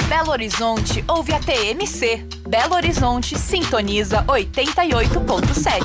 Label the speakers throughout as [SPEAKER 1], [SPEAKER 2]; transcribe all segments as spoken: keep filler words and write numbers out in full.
[SPEAKER 1] Belo Horizonte ouve a T M C. Belo Horizonte sintoniza oitenta e oito ponto sete.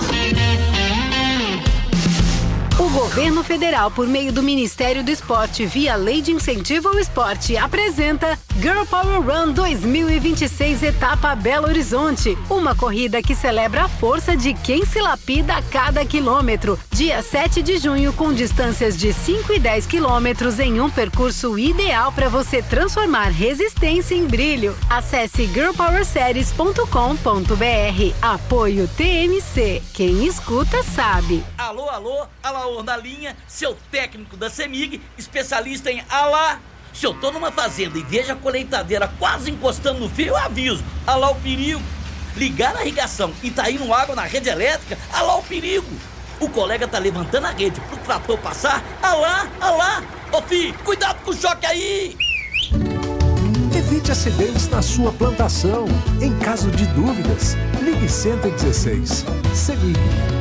[SPEAKER 2] O governo federal, por meio do Ministério do Esporte, via Lei de Incentivo ao Esporte, apresenta Girl Power Run dois mil e vinte e seis, etapa Belo Horizonte. Uma corrida que celebra a força de quem se lapida a cada quilômetro. Dia sete de junho, com distâncias de cinco e dez quilômetros em um percurso ideal para você transformar resistência em brilho. Acesse girl power series ponto com ponto b r. Apoio T M C. Quem escuta sabe.
[SPEAKER 3] Alô, alô, alô. Na linha, seu técnico da CEMIG, especialista em alá. Se eu tô numa fazenda e vejo a colheitadeira quase encostando no fio, eu aviso. Alá o perigo. Ligar a irrigação e tá indo água na rede elétrica, alá o perigo. O colega tá levantando a rede pro trator passar, alá, alá. Ô filho, cuidado com o choque aí.
[SPEAKER 4] Evite acidentes na sua plantação. Em caso de dúvidas, ligue cento e dezesseis. CEMIG.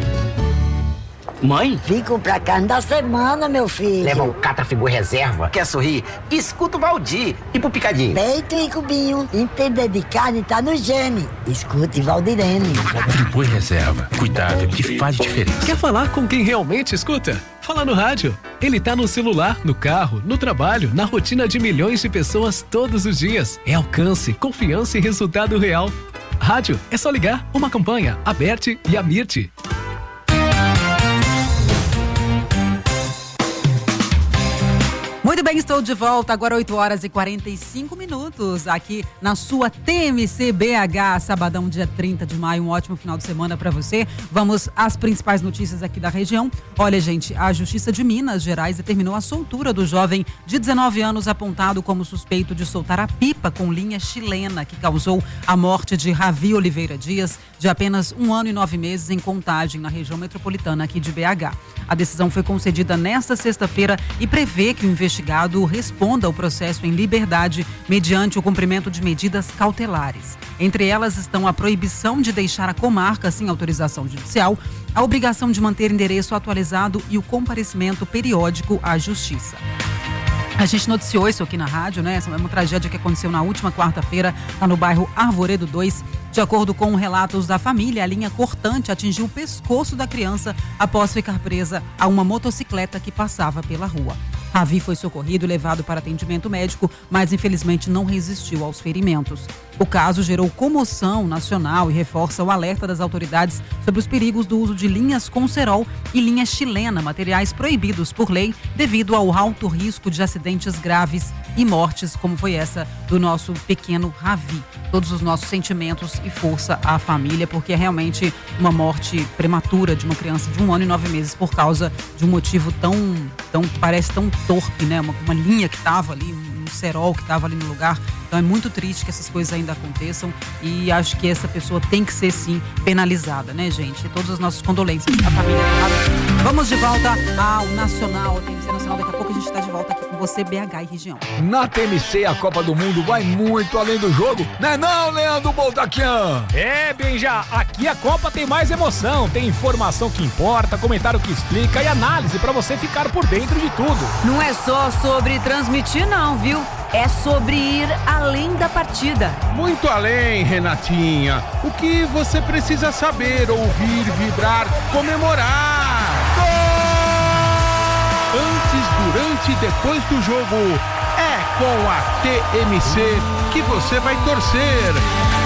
[SPEAKER 5] Mãe?
[SPEAKER 6] Vim comprar carne da semana, meu filho.
[SPEAKER 5] Leva o Catrafigor Reserva. Quer sorrir? Escuta o Valdir. E pro Picadinho?
[SPEAKER 6] Peito e cubinho. Entender de carne tá no gene. Escute Valdirene.
[SPEAKER 7] Friboi Reserva. Cuidado que faz diferença.
[SPEAKER 8] Quer falar com quem realmente escuta? Fala no rádio. Ele tá no celular, no carro, no trabalho, na rotina de milhões de pessoas todos os dias. É alcance, confiança e resultado real. Rádio, é só ligar. Uma campanha, Aberte e Amirte.
[SPEAKER 9] Muito bem, estou de volta, agora oito horas e quarenta e cinco minutos, aqui na sua T M C B H, sabadão, dia trinta de maio, um ótimo final de semana para você. Vamos às principais notícias aqui da região. Olha, gente, a Justiça de Minas Gerais determinou a soltura do jovem de dezenove anos apontado como suspeito de soltar a pipa com linha chilena que causou a morte de Ravi Oliveira Dias, de apenas um ano e nove meses, em Contagem, na região metropolitana aqui de B H. A decisão foi concedida nesta sexta-feira e prevê que o investigado investigado responda ao processo em liberdade mediante o cumprimento de medidas cautelares. Entre elas estão a proibição de deixar a comarca sem autorização judicial, a obrigação de manter endereço atualizado e o comparecimento periódico à justiça. A gente noticiou isso aqui na rádio, né? Essa é uma tragédia que aconteceu na última quarta-feira, lá no bairro Arvoredo dois. De acordo com relatos da família, a linha cortante atingiu o pescoço da criança após ficar presa a uma motocicleta que passava pela rua. Ravi foi socorrido e levado para atendimento médico, mas infelizmente não resistiu aos ferimentos. O caso gerou comoção nacional e reforça o alerta das autoridades sobre os perigos do uso de linhas com cerol e linha chilena, materiais proibidos por lei devido ao alto risco de acidentes graves e mortes, como foi essa do nosso pequeno Ravi. Todos os nossos sentimentos e força à família, porque é realmente uma morte prematura de uma criança de um ano e nove meses por causa de um motivo tão, tão parece tão torpe, né? Uma, uma linha que estava ali, um cerol que estava ali no lugar. Então é muito triste que essas coisas ainda aconteçam e acho que essa pessoa tem que ser, sim, penalizada, né, gente? Todas as nossas condolências à família. Vamos de volta ao Nacional, T M C Nacional. Daqui a pouco a gente está de volta aqui com você, B H e região.
[SPEAKER 10] Na T M C, a Copa do Mundo vai muito além do jogo, né não, Leandro Boldaquian?
[SPEAKER 11] É, Benja, aqui a Copa tem mais emoção, tem informação que importa, comentário que explica e análise para você ficar por dentro de tudo.
[SPEAKER 12] Não é só sobre transmitir não, viu? É sobre ir além da partida.
[SPEAKER 13] Muito além, Renatinha. O que você precisa saber, ouvir, vibrar, comemorar. Gol! Antes, durante e depois do jogo, é com a T M C que você vai torcer.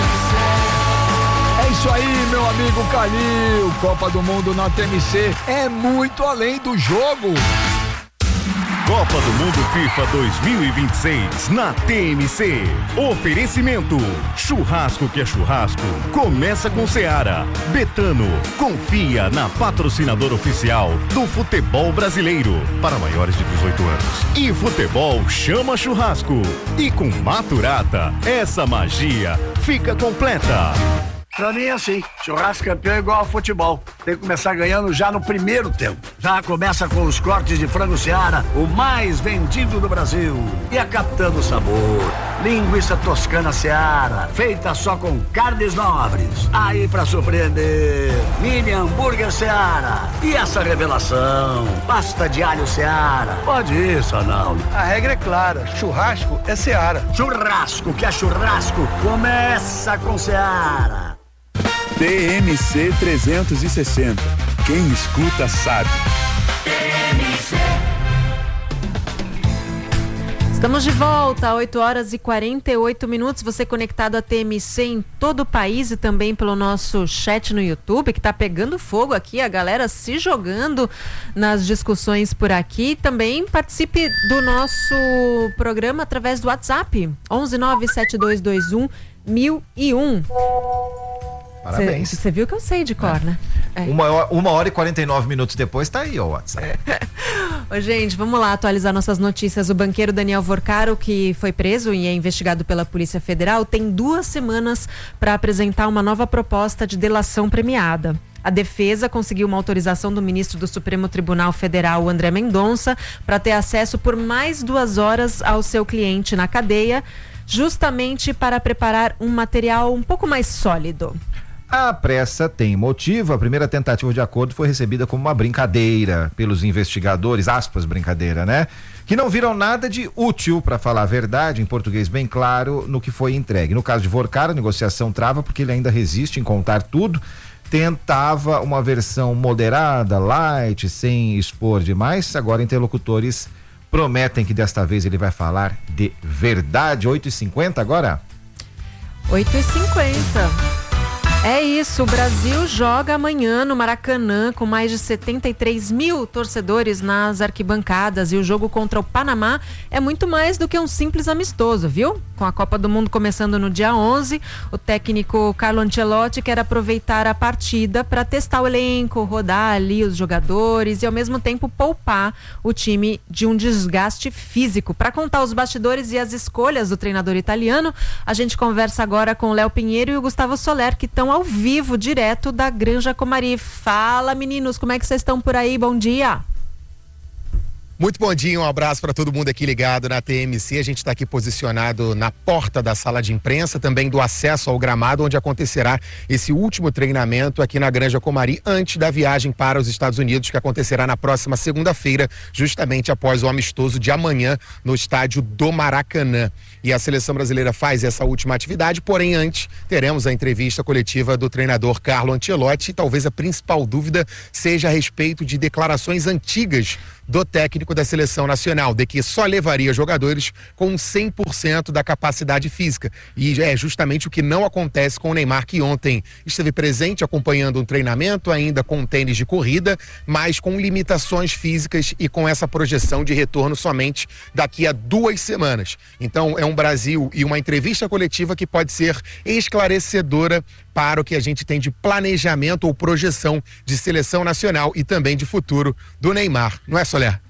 [SPEAKER 10] É isso aí, meu amigo Calil. Copa do Mundo na T M C é muito além do jogo.
[SPEAKER 14] Copa do Mundo FIFA dois mil e vinte e seis na T M C. Oferecimento: churrasco que é churrasco. Começa com Seara. Betano, confia na patrocinadora oficial do futebol brasileiro para maiores de dezoito anos. E futebol chama churrasco. E com Maturata, essa magia fica completa.
[SPEAKER 15] Pra mim é assim, churrasco campeão é igual ao futebol. Tem que começar ganhando já no primeiro tempo. Já começa com os cortes de frango Seara, o mais vendido do Brasil. E a captando o sabor. Linguiça toscana Seara, feita só com carnes nobres. Aí pra surpreender, mini hambúrguer Seara. E essa revelação, pasta de alho Seara. Pode isso, Arnaldo.
[SPEAKER 16] A regra é clara, churrasco é Seara.
[SPEAKER 15] Churrasco que é churrasco, começa com Seara.
[SPEAKER 17] T M C trezentos e sessenta. Quem escuta sabe.
[SPEAKER 2] T M C. Estamos de volta, oito horas e quarenta e oito minutos. Você conectado a T M C em todo o país e também pelo nosso chat no YouTube, que está pegando fogo aqui, a galera se jogando nas discussões por aqui. Também participe do nosso programa através do WhatsApp, onze nove sete dois dois um mil e um.
[SPEAKER 18] Parabéns.
[SPEAKER 2] Você viu que eu sei de cor, é. né? É.
[SPEAKER 18] Uma, hora, uma hora e quarenta e nove minutos depois tá aí ó, o WhatsApp.
[SPEAKER 2] Ô, gente, vamos lá atualizar nossas notícias. O banqueiro Daniel Vorcaro, que foi preso e é investigado pela Polícia Federal, tem duas semanas para apresentar uma nova proposta de delação premiada. A defesa conseguiu uma autorização do ministro do Supremo Tribunal Federal, André Mendonça, para ter acesso por mais duas horas ao seu cliente na cadeia, justamente para preparar um material um pouco mais sólido.
[SPEAKER 18] A pressa tem motivo. A primeira tentativa de acordo foi recebida como uma brincadeira pelos investigadores, aspas, brincadeira, né? Que não viram nada de útil, para falar a verdade, em português bem claro, no que foi entregue. No caso de Vorcaro, a negociação trava porque ele ainda resiste em contar tudo. Tentava uma versão moderada, light, sem expor demais. Agora, interlocutores prometem que desta vez ele vai falar de verdade. oito e cinquenta agora?
[SPEAKER 2] oito e cinquenta. É isso, o Brasil joga amanhã no Maracanã com mais de setenta e três mil torcedores nas arquibancadas, e o jogo contra o Panamá é muito mais do que um simples amistoso, viu? Com a Copa do Mundo começando no dia onze, o técnico Carlo Ancelotti quer aproveitar a partida para testar o elenco, rodar ali os jogadores e ao mesmo tempo poupar o time de um desgaste físico. Para contar os bastidores e as escolhas do treinador italiano, a gente conversa agora com o Léo Pinheiro e o Gustavo Soler, que estão ao vivo, direto da Granja Comari. Fala, meninos, como é que vocês estão por aí? Bom dia.
[SPEAKER 19] Muito bom dia, um abraço para todo mundo aqui ligado na T M C. A gente está aqui posicionado na porta da sala de imprensa, também do acesso ao gramado, onde acontecerá esse último treinamento aqui na Granja Comari, antes da viagem para os Estados Unidos, que acontecerá na próxima segunda-feira, justamente após o amistoso de amanhã no estádio do Maracanã. E a seleção brasileira faz essa última atividade, porém antes teremos a entrevista coletiva do treinador Carlo Ancelotti, e talvez a principal dúvida seja a respeito de declarações antigas do técnico da seleção nacional, de que só levaria jogadores com cem por cento da capacidade física. E é justamente o que não acontece com o Neymar, que ontem esteve presente acompanhando um treinamento, ainda com tênis de corrida, mas com limitações físicas e com essa projeção de retorno somente daqui a duas semanas. Então é um Brasil e uma entrevista coletiva que pode ser esclarecedora para o que a gente tem de planejamento ou projeção de seleção nacional e também de futuro do Neymar. Não é, Soler?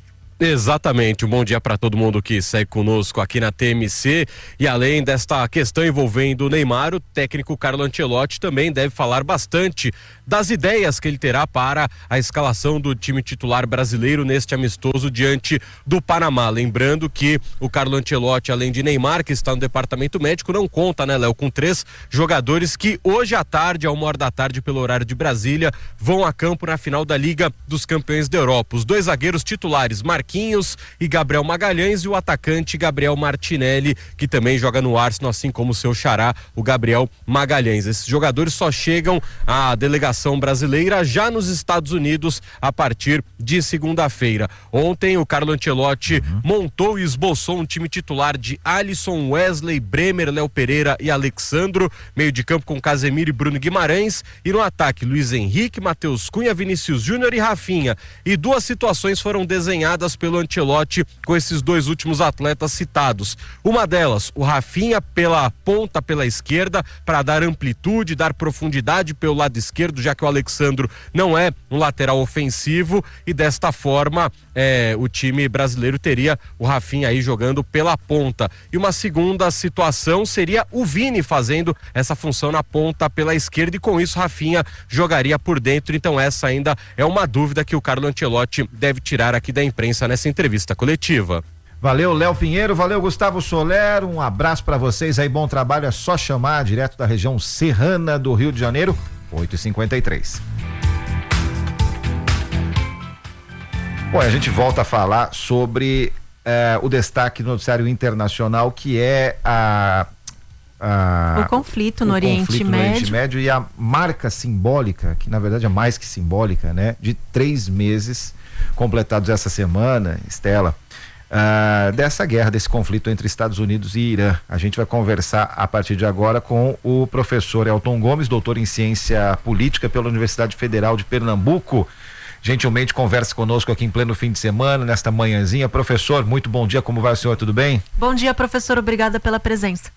[SPEAKER 20] Exatamente, um bom dia para todo mundo que segue conosco aqui na T M C. E além desta questão envolvendo o Neymar, o técnico Carlo Ancelotti também deve falar bastante das ideias que ele terá para a escalação do time titular brasileiro neste amistoso diante do Panamá. Lembrando que o Carlo Ancelotti, além de Neymar, que está no departamento médico, não conta, né, Léo, com três jogadores que hoje à tarde, a uma hora da tarde, pelo horário de Brasília, vão a campo na final da Liga dos Campeões da Europa. Os dois zagueiros titulares, Marquinhos e Gabriel Magalhães, e o atacante Gabriel Martinelli, que também joga no Arsenal, assim como o seu xará, o Gabriel Magalhães. Esses jogadores só chegam à delegação brasileira já nos Estados Unidos a partir de segunda-feira. Ontem o Carlo Ancelotti uhum. montou e esboçou um time titular de Alisson, Wesley, Bremer, Léo Pereira e Alexandro, meio de campo com Casemiro e Bruno Guimarães, e no ataque Luiz Henrique, Matheus Cunha, Vinícius Júnior e Rafinha. E duas situações foram desenhadas pelo Ancelotti com esses dois últimos atletas citados. Uma delas, o Rafinha pela ponta, pela esquerda, para dar amplitude, dar profundidade pelo lado esquerdo, já que o Alexandro não é um lateral ofensivo, e desta forma é, o time brasileiro teria o Rafinha aí jogando pela ponta. E uma segunda situação seria o Vini fazendo essa função na ponta pela esquerda, e com isso Rafinha jogaria por dentro. Então essa ainda é uma dúvida que o Carlo Ancelotti deve tirar aqui da imprensa nessa entrevista coletiva.
[SPEAKER 18] Valeu, Léo Pinheiro, valeu, Gustavo Soler, um abraço para vocês aí, bom trabalho, é só chamar direto da região serrana do Rio de Janeiro, oito e cinquenta e três. Bom, a gente volta a falar sobre eh, o destaque do noticiário internacional, que é a, a
[SPEAKER 21] o conflito no
[SPEAKER 18] o
[SPEAKER 21] Oriente
[SPEAKER 18] conflito no
[SPEAKER 21] Médio.
[SPEAKER 18] Oriente Médio e a marca simbólica, que na verdade é mais que simbólica, né? De três meses completados essa semana, Estela, uh, dessa guerra, desse conflito entre Estados Unidos e Irã. A gente vai conversar a partir de agora com o professor Elton Gomes, doutor em ciência política pela Universidade Federal de Pernambuco. Gentilmente conversa conosco aqui em pleno fim de semana, nesta manhãzinha. Professor, muito bom dia, como vai o senhor, tudo bem?
[SPEAKER 21] Bom dia, professor, obrigada pela presença.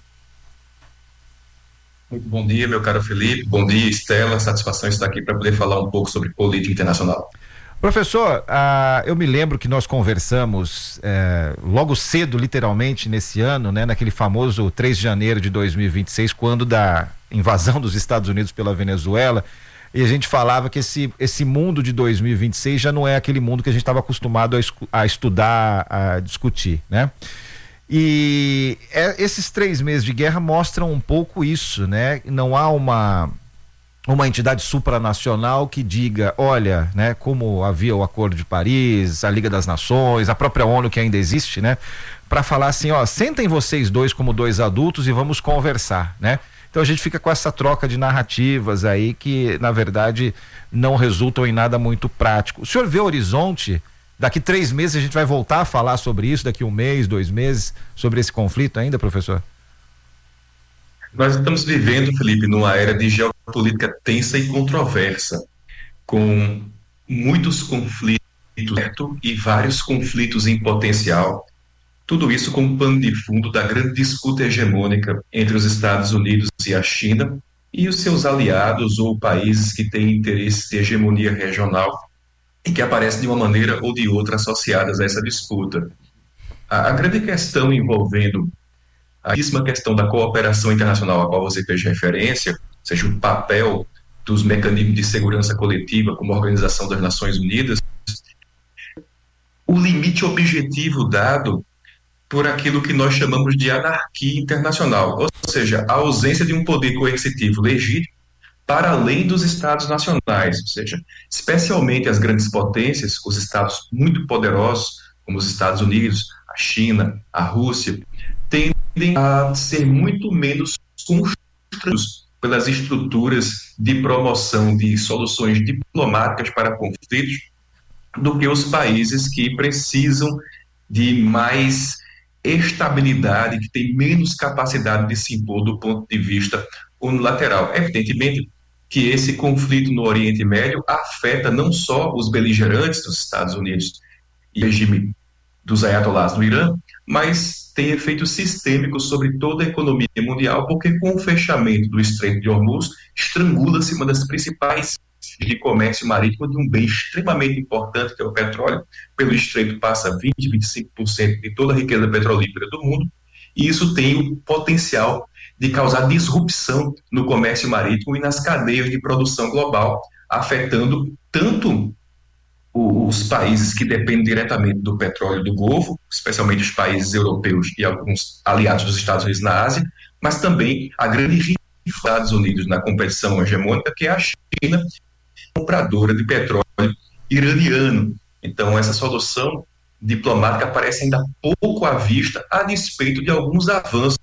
[SPEAKER 22] Muito bom dia, meu caro Felipe, bom dia, Estela, satisfação estar aqui para poder falar um pouco sobre política internacional.
[SPEAKER 18] Professor, ah, eu me lembro que nós conversamos eh, logo cedo, literalmente, nesse ano, né, naquele famoso três de janeiro de dois mil e vinte e seis, quando da invasão dos Estados Unidos pela Venezuela, e a gente falava que esse, esse mundo de dois mil e vinte e seis já não é aquele mundo que a gente estava acostumado a, a estudar, a discutir, né? E é, esses três meses de guerra mostram um pouco isso, né? Não há uma, uma entidade supranacional que diga, olha, né? Como havia o Acordo de Paris, a Liga das Nações, a própria ONU que ainda existe, né? Para falar assim, ó, sentem vocês dois como dois adultos e vamos conversar, né? Então a gente fica com essa troca de narrativas aí que, na verdade, não resultam em nada muito prático. O senhor vê o horizonte? Daqui três meses a gente vai voltar a falar sobre isso, daqui um mês, dois meses, sobre esse conflito ainda, professor?
[SPEAKER 22] Nós estamos vivendo, Felipe, numa era de geopolítica tensa e controversa, com muitos conflitos e vários conflitos em potencial. Tudo isso com o pano de fundo da grande disputa hegemônica entre os Estados Unidos e a China e os seus aliados ou países que têm interesses de hegemonia regional e que aparecem de uma maneira ou de outra associadas a essa disputa. A, a grande questão envolvendo a mesma questão da cooperação internacional a qual você fez referência, ou seja, o papel dos mecanismos de segurança coletiva como a Organização das Nações Unidas, o limite objetivo dado por aquilo que nós chamamos de anarquia internacional, ou seja, a ausência de um poder coercitivo legítimo para além dos estados nacionais, ou seja, especialmente as grandes potências, os estados muito poderosos, como os Estados Unidos, a China, a Rússia, tendem a ser muito menos construídos pelas estruturas de promoção de soluções diplomáticas para conflitos do que os países que precisam de mais estabilidade, que tem menos capacidade de se impor do ponto de vista unilateral. Evidentemente que esse conflito no Oriente Médio afeta não só os beligerantes dos Estados Unidos e o regime dos ayatollahs no Irã, mas tem efeitos sistêmicos sobre toda a economia mundial, porque com o fechamento do Estreito de Hormuz, estrangula-se uma das principais de comércio marítimo de um bem extremamente importante, que é o petróleo. Pelo estreito passa vinte, vinte e cinco por cento de toda a riqueza petrolífera do mundo, e isso tem o potencial de causar disrupção no comércio marítimo e nas cadeias de produção global, afetando tanto os países que dependem diretamente do petróleo do Golfo, especialmente os países europeus e alguns aliados dos Estados Unidos na Ásia, mas também a grande rival dos Estados Unidos na competição hegemônica, que é a China, compradora de petróleo iraniano. Então, essa solução diplomática parece ainda pouco à vista, a despeito de alguns avanços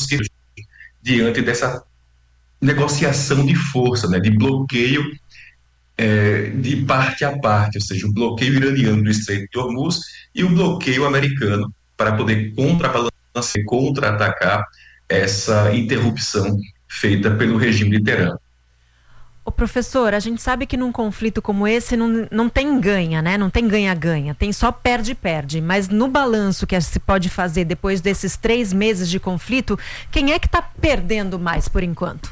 [SPEAKER 22] diante dessa negociação de força, né, de bloqueio é, de parte a parte, ou seja, o bloqueio iraniano do Estreito de Hormuz e o bloqueio americano para poder contrabalancear, contra-atacar essa interrupção feita pelo regime de Teherã.
[SPEAKER 21] Ô professor, a gente sabe que num conflito como esse não, não tem ganha, né? Não tem ganha-ganha, tem só perde-perde. Mas no balanço que se pode fazer depois desses três meses de conflito, quem é que está perdendo mais por enquanto?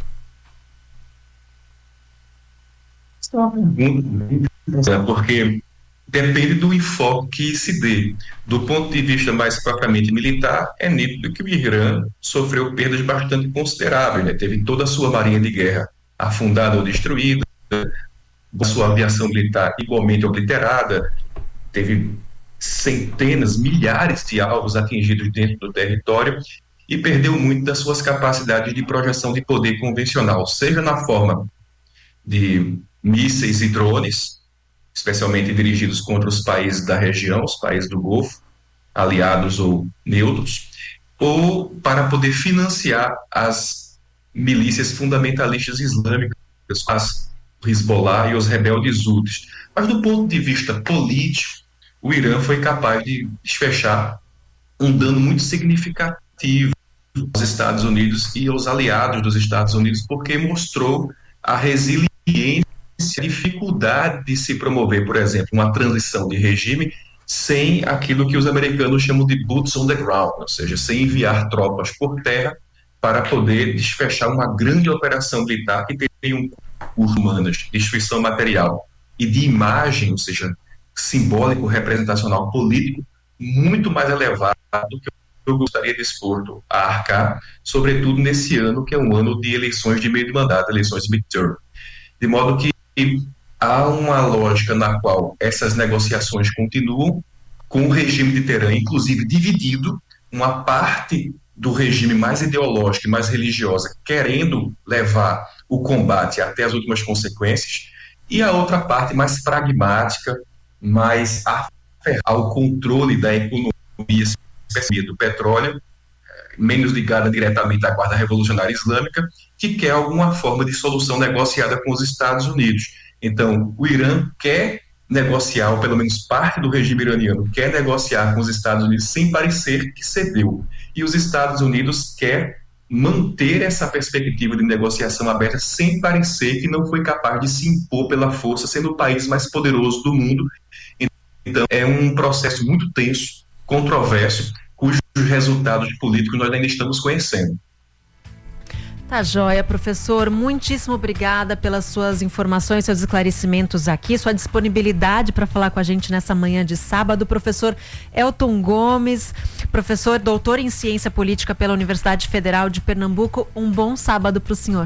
[SPEAKER 22] Isso é uma pergunta, porque depende do enfoque que se dê. Do ponto de vista mais propriamente militar, é nítido que o Irã sofreu perdas bastante consideráveis, né? Teve toda a sua marinha de guerra afundada ou destruída, sua aviação militar igualmente obliterada, teve centenas, milhares de alvos atingidos dentro do território e perdeu muito das suas capacidades de projeção de poder convencional, seja na forma de mísseis e drones, especialmente dirigidos contra os países da região, os países do Golfo, aliados ou neutros, ou para poder financiar as milícias fundamentalistas islâmicas, as Hezbollah e os rebeldes houthis. Mas do ponto de vista político, o Irã foi capaz de desfechar um dano muito significativo aos Estados Unidos e aos aliados dos Estados Unidos, porque mostrou a resiliência, a dificuldade de se promover, por exemplo, uma transição de regime sem aquilo que os americanos chamam de boots on the ground, ou seja, sem enviar tropas por terra para poder desfechar uma grande operação militar que teria um custo humano, de destruição material e de imagem, ou seja, simbólico, representacional, político, muito mais elevado do que eu gostaria de expor a arcar, sobretudo nesse ano, que é um ano de eleições de meio de mandato, eleições de midterm. De modo que há uma lógica na qual essas negociações continuam, com o regime de Teherã, inclusive dividido, uma parte do regime mais ideológico e mais religiosa querendo levar o combate até as últimas consequências, e a outra parte mais pragmática, mais aferrada ao controle da economia, especialmente do petróleo, menos ligada diretamente à Guarda Revolucionária Islâmica, que quer alguma forma de solução negociada com os Estados Unidos. Então, o Irã quer negociar, ou pelo menos parte do regime iraniano quer negociar com os Estados Unidos sem parecer que cedeu. E os Estados Unidos quer manter essa perspectiva de negociação aberta sem parecer que não foi capaz de se impor pela força, sendo o país mais poderoso do mundo. Então, é um processo muito tenso, controverso, cujos resultados políticos nós ainda estamos conhecendo.
[SPEAKER 21] Tá joia, professor. Muitíssimo obrigada pelas suas informações, seus esclarecimentos aqui, sua disponibilidade para falar com a gente nessa manhã de sábado. Professor Elton Gomes, professor doutor em Ciência Política pela Universidade Federal de Pernambuco. Um bom sábado para o senhor.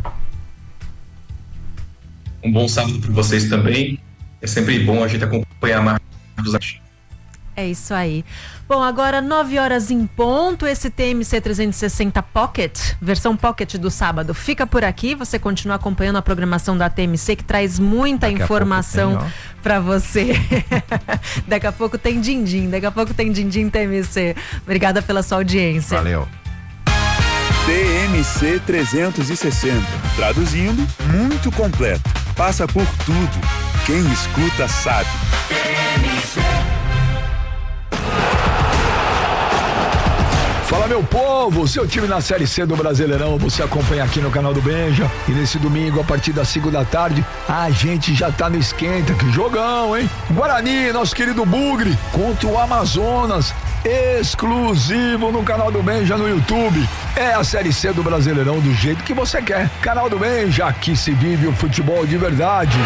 [SPEAKER 22] Um bom sábado para vocês também. É sempre bom a gente acompanhar mais dos atos.
[SPEAKER 21] É isso aí. Bom, agora nove horas em ponto, esse T M C trezentos e sessenta Pocket, versão Pocket do sábado, fica por aqui. Você continua acompanhando a programação da T M C, que traz muita daqui informação para você. Daqui a pouco tem Dindim, daqui a pouco tem Dindim T M C. Obrigada pela sua audiência.
[SPEAKER 18] Valeu.
[SPEAKER 17] T M C trezentos e sessenta, traduzindo, muito completo. Passa por tudo. Quem escuta sabe. T M C.
[SPEAKER 10] Fala, meu povo, seu time na Série C do Brasileirão, você acompanha aqui no canal do Benja. E nesse domingo, a partir das cinco da tarde, a gente já tá no esquenta. Que jogão, hein? Guarani, nosso querido Bugre, contra o Amazonas, exclusivo no canal do Benja no YouTube. É a Série C do Brasileirão do jeito que você quer. Canal do Benja, aqui se vive o futebol de verdade.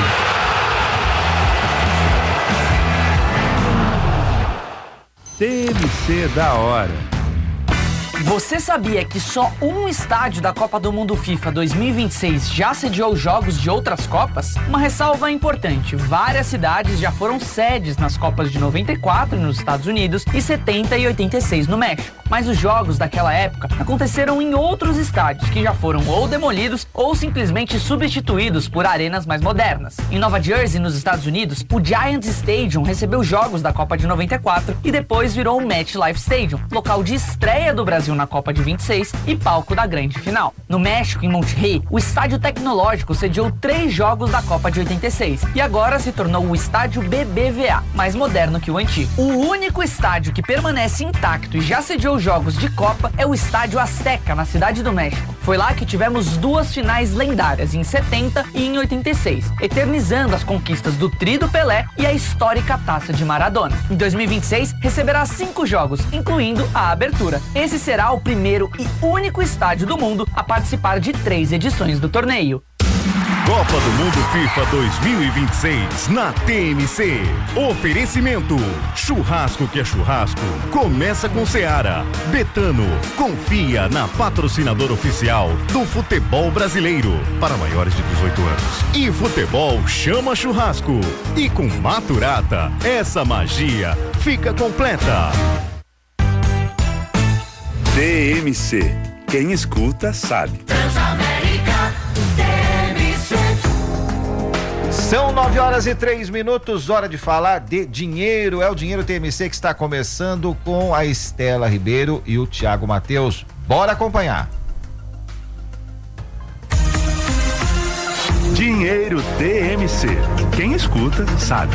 [SPEAKER 17] T M C da hora.
[SPEAKER 1] Você sabia que só um estádio da Copa do Mundo FIFA dois mil e vinte e seis já sediou jogos de outras Copas? Uma ressalva importante: várias cidades já foram sedes nas Copas de noventa e quatro nos Estados Unidos e setenta e oitenta e seis no México. Mas os jogos daquela época aconteceram em outros estádios que já foram ou demolidos ou simplesmente substituídos por arenas mais modernas. Em Nova Jersey, nos Estados Unidos, o Giants Stadium recebeu jogos da Copa de noventa e quatro e depois virou o MetLife Stadium, local de estreia do Brasil na Copa de vinte e seis e palco da grande final. No México, em Monterrey, o Estádio Tecnológico sediou três jogos da Copa de oitenta e seis e agora se tornou o Estádio B B V A, mais moderno que o antigo. O único estádio que permanece intacto e já sediou jogos de Copa é o Estádio Azteca, na Cidade do México. Foi lá que tivemos duas finais lendárias, em setenta e em oitenta e seis, eternizando as conquistas do Tri do Pelé e a histórica Taça de Maradona. Em dois mil e vinte e seis, receberá cinco jogos, incluindo a abertura. Esse será o primeiro e único estádio do mundo a participar de três edições do torneio.
[SPEAKER 14] Copa do Mundo FIFA dois mil e vinte e seis na T M C. Oferecimento: churrasco que é churrasco. Começa com Seara. Betano, confia na patrocinadora oficial do futebol brasileiro para maiores de dezoito anos. E futebol chama churrasco. E com Maturata, essa magia fica completa.
[SPEAKER 17] T M C. Quem escuta sabe.
[SPEAKER 2] Transamérica, T M C.
[SPEAKER 18] São nove horas e três minutos, hora de falar de dinheiro. É o Dinheiro T M C que está começando com a Estela Ribeiro e o Thiago Matheus. Bora acompanhar.
[SPEAKER 17] Dinheiro T M C. Quem escuta sabe.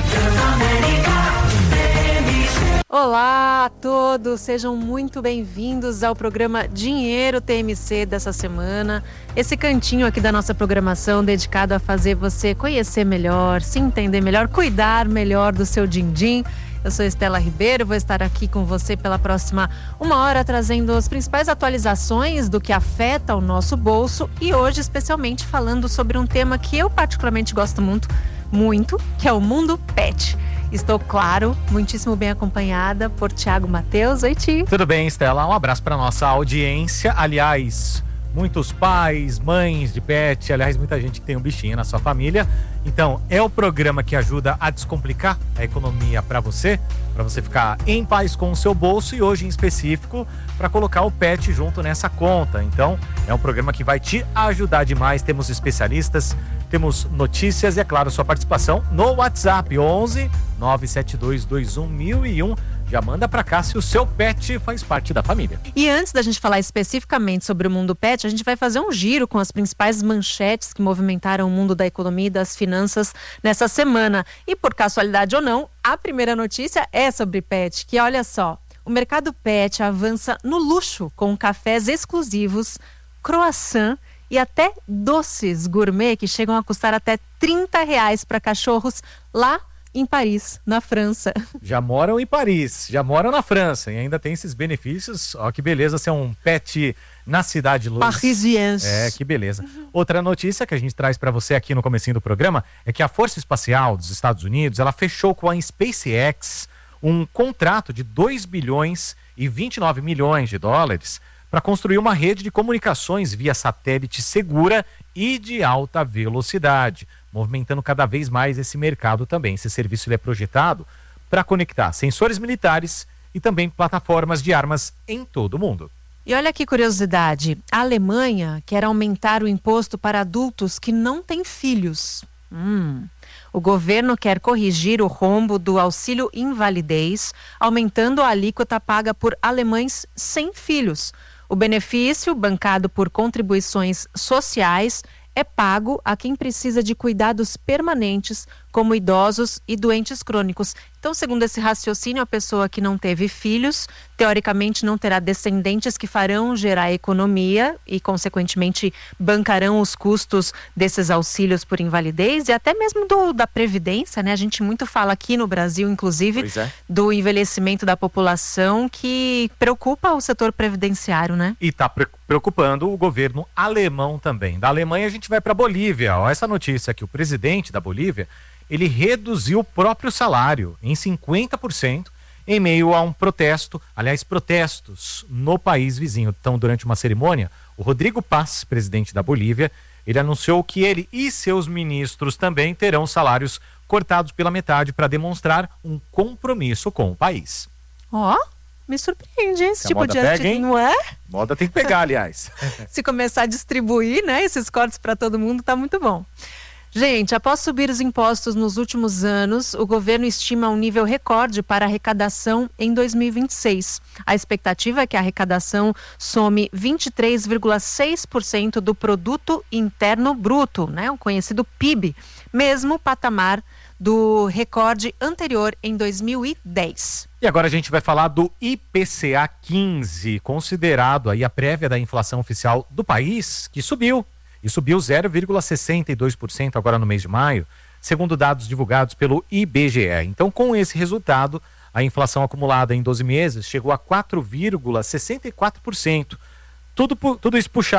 [SPEAKER 21] Olá a todos, sejam muito bem-vindos ao programa Dinheiro T M C dessa semana. Esse cantinho aqui da nossa programação dedicado a fazer você conhecer melhor, se entender melhor, cuidar melhor do seu din-din. Eu sou Estela Ribeiro, vou estar aqui com você pela próxima uma hora trazendo as principais atualizações do que afeta o nosso bolso e hoje especialmente falando sobre um tema que eu particularmente gosto muito, muito, que é o mundo pet. Estou, claro, muitíssimo bem acompanhada por Thiago Matheus. Oi, Ti.
[SPEAKER 11] Tudo bem, Estela? Um abraço para nossa audiência. Aliás, muitos pais, mães de pet, aliás, muita gente que tem um bichinho na sua família. Então, é o programa que ajuda a descomplicar a economia para você, para você ficar em paz com o seu bolso e hoje em específico para colocar o pet junto nessa conta. Então, é um programa que vai te ajudar demais. Temos especialistas, temos notícias e, é claro, sua participação no WhatsApp onze nove sete dois dois um mil e um. Já manda pra cá se o seu pet faz parte da família.
[SPEAKER 21] E antes da gente falar especificamente sobre o mundo pet, a gente vai fazer um giro com as principais manchetes que movimentaram o mundo da economia e das finanças nessa semana. E por casualidade ou não, a primeira notícia é sobre pet, que olha só, o mercado pet avança no luxo com cafés exclusivos, croissant e até doces gourmet que chegam a custar até trinta reais para cachorros lá em Paris, na França.
[SPEAKER 11] Já moram em Paris, já moram na França e ainda tem esses benefícios. Ó, que beleza ser um pet na cidade luz.
[SPEAKER 21] Parisiense.
[SPEAKER 11] É, que beleza. Outra notícia que a gente traz para você aqui no comecinho do programa é que a Força Espacial dos Estados Unidos, ela fechou com a SpaceX um contrato de dois bilhões e vinte e nove milhões de dólares para construir uma rede de comunicações via satélite segura e de alta velocidade, movimentando cada vez mais esse mercado também. Esse serviço ele é projetado para conectar sensores militares e também plataformas de armas em todo o mundo.
[SPEAKER 21] E olha que curiosidade, a Alemanha quer aumentar o imposto para adultos que não têm filhos. Hum. O governo quer corrigir o rombo do auxílio invalidez, aumentando a alíquota paga por alemães sem filhos. O benefício, bancado por contribuições sociais, é pago a quem precisa de cuidados permanentes, como idosos e doentes crônicos. Então, segundo esse raciocínio, a pessoa que não teve filhos, teoricamente não terá descendentes que farão gerar economia e, consequentemente, bancarão os custos desses auxílios por invalidez e até mesmo do, da previdência, né? A gente muito fala aqui no Brasil, inclusive, é. do envelhecimento da população que preocupa o setor previdenciário, né?
[SPEAKER 11] E está preocupando o governo alemão também. Da Alemanha a gente vai para a Bolívia. Ó, essa notícia aqui, o presidente da Bolívia, ele reduziu o próprio salário em cinquenta por cento em meio a um protesto, aliás, protestos no país vizinho. Então, durante uma cerimônia, o Rodrigo Paz, presidente da Bolívia, ele anunciou que ele e seus ministros também terão salários cortados pela metade para demonstrar um compromisso com o país.
[SPEAKER 21] Ó, oh, me surpreende, hein? Esse
[SPEAKER 11] Se
[SPEAKER 21] tipo de
[SPEAKER 11] atitude,
[SPEAKER 21] não é?
[SPEAKER 11] Moda tem que pegar, aliás.
[SPEAKER 21] Se começar a distribuir, né, esses cortes para todo mundo, tá muito bom. Gente, após subir os impostos nos últimos anos, o governo estima um nível recorde para a arrecadação em dois mil e vinte e seis. A expectativa é que a arrecadação some vinte e três vírgula seis por cento do produto interno bruto, né, o conhecido P I B, mesmo patamar do recorde anterior em dois mil e dez.
[SPEAKER 11] E agora a gente vai falar do I P C A quinze, considerado aí a prévia da inflação oficial do país, que subiu. E subiu zero vírgula sessenta e dois por cento agora no mês de maio, segundo dados divulgados pelo I B G E. Então, com esse resultado, a inflação acumulada em doze meses chegou a quatro vírgula sessenta e quatro por cento. Tudo, tudo isso puxada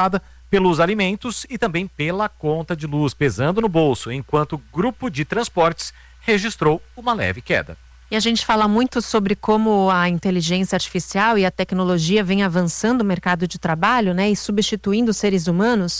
[SPEAKER 11] pelos alimentos e também pela conta de luz, pesando no bolso, enquanto o grupo de transportes registrou uma leve queda.
[SPEAKER 21] E a gente fala muito sobre como a inteligência artificial e a tecnologia vem avançando no mercado de trabalho, né, e substituindo os seres humanos.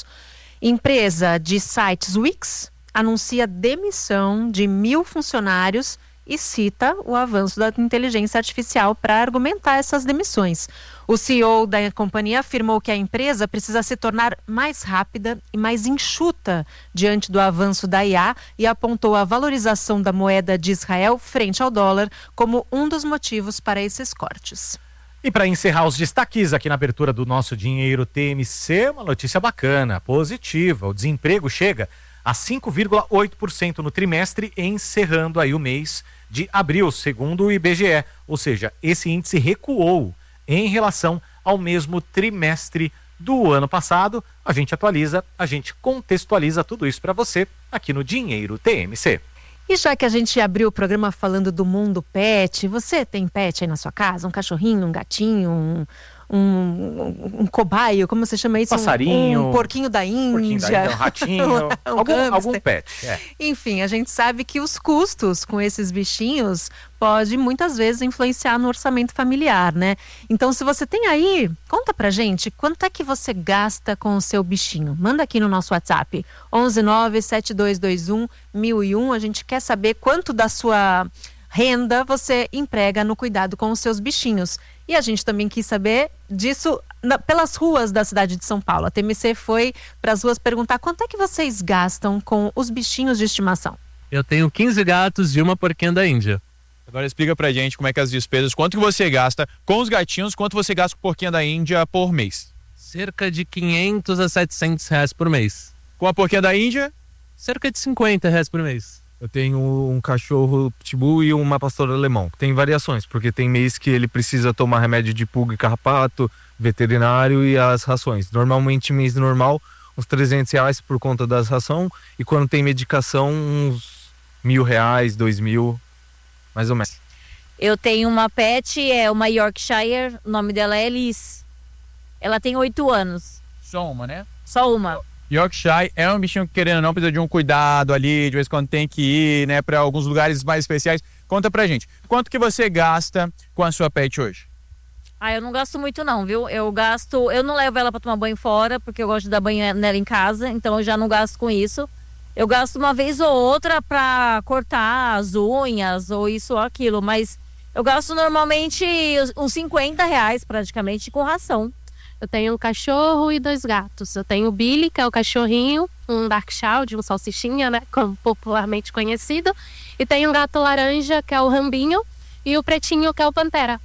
[SPEAKER 21] Empresa de sites Wix anuncia demissão de mil funcionários e cita o avanço da inteligência artificial para argumentar essas demissões. O C E O da companhia afirmou que a empresa precisa se tornar mais rápida e mais enxuta diante do avanço da I A e apontou a valorização da moeda de Israel frente ao dólar como um dos motivos para esses cortes.
[SPEAKER 11] E para encerrar os destaques aqui na abertura do nosso Dinheiro T M C, uma notícia bacana, positiva. O desemprego chega a cinco vírgula oito por cento no trimestre, encerrando aí o mês de abril, segundo o I B G E. Ou seja, esse índice recuou em relação ao mesmo trimestre do ano passado. A gente atualiza, a gente contextualiza tudo isso para você aqui no Dinheiro T M C.
[SPEAKER 21] E já que a gente abriu o programa falando do mundo pet, você tem pet aí na sua casa? Um cachorrinho, um gatinho, um, um, um, um cobaio, como você chama isso?
[SPEAKER 11] Passarinho.
[SPEAKER 21] Um, um porquinho da Índia.
[SPEAKER 11] Porquinho da Índia, um ratinho.
[SPEAKER 21] um
[SPEAKER 11] algum, algum pet. É.
[SPEAKER 21] Enfim, a gente sabe que os custos com esses bichinhos pode muitas vezes influenciar no orçamento familiar, né? Então, se você tem aí, conta pra gente, quanto é que você gasta com o seu bichinho? Manda aqui no nosso WhatsApp, onze nove sete dois dois um mil e um. A gente quer saber quanto da sua renda você emprega no cuidado com os seus bichinhos. E a gente também quis saber disso na, pelas ruas da cidade de São Paulo. A T M C foi para as ruas perguntar quanto é que vocês gastam com os bichinhos de estimação.
[SPEAKER 3] Eu tenho quinze gatos e uma porquinha da Índia. Agora explica pra gente como é que as despesas, quanto que você gasta com os gatinhos, quanto você gasta com porquinha da Índia por mês? Cerca de quinhentos a setecentos reais por mês. Com a porquinha da Índia? Cerca de cinquenta reais por mês.
[SPEAKER 4] Eu tenho um cachorro pitbull e uma pastora alemão. Tem variações, porque tem mês que ele precisa tomar remédio de pulga e carrapato, veterinário e as rações. Normalmente, mês normal, uns trezentos reais por conta das rações. E quando tem medicação, uns mil reais, dois mil, mais ou menos.
[SPEAKER 23] Eu tenho uma pet, é uma Yorkshire, o nome dela é Liz. Ela tem oito anos.
[SPEAKER 3] Só uma, né?
[SPEAKER 23] Só uma.
[SPEAKER 3] Yorkshire é um bichinho que, querendo ou não, precisa de um cuidado ali, de vez em quando tem que ir, né, para alguns lugares mais especiais. Conta pra gente, quanto que você gasta com a sua pet hoje?
[SPEAKER 23] Ah, eu não gasto muito não, viu? Eu gasto, eu não levo ela pra tomar banho fora, porque eu gosto de dar banho nela em casa, então eu já não gasto com isso. Eu gasto uma vez ou outra pra cortar as unhas, ou isso ou aquilo, mas eu gasto normalmente uns cinquenta reais praticamente com ração.
[SPEAKER 24] Eu tenho um cachorro e dois gatos. Eu tenho o Billy, que é o cachorrinho, um Darkshire, um salsichinha, né, como popularmente conhecido. E tenho um gato laranja, que é o Rambinho, e o pretinho, que é o Pantera.